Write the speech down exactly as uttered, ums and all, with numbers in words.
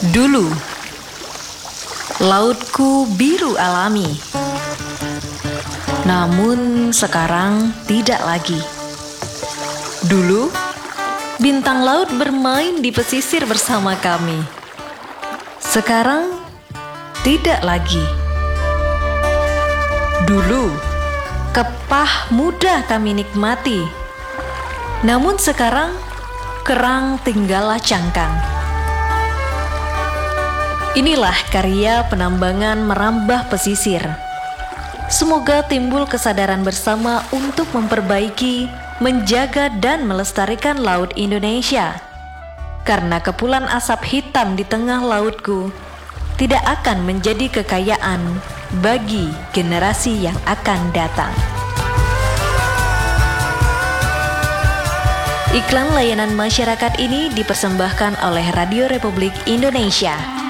Dulu, lautku biru alami. Namun sekarang tidak lagi. Dulu, bintang laut bermain di pesisir bersama kami. Sekarang tidak lagi. Dulu, kepah mudah kami nikmati. Namun sekarang, kerang tinggallah cangkang. Inilah karya penambangan merambah pesisir. Semoga timbul kesadaran bersama untuk memperbaiki, menjaga dan melestarikan laut Indonesia. Karena kepulan asap hitam di tengah lautku tidak akan menjadi kekayaan bagi generasi yang akan datang. Iklan layanan masyarakat ini dipersembahkan oleh Radio Republik Indonesia.